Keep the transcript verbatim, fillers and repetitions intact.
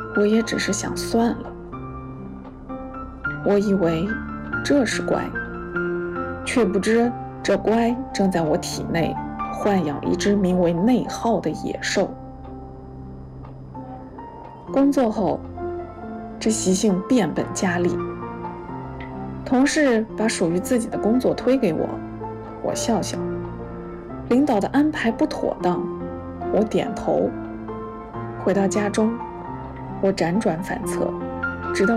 我也只是想算了。我以为这是乖，却不知这乖正在我体内豢养一只名为内耗的野兽。工作后，这习性变本加厉。同事把属于自己的工作推给我，我笑笑；领导的安排不妥当，我点头。回到家中，我辗转反侧，直到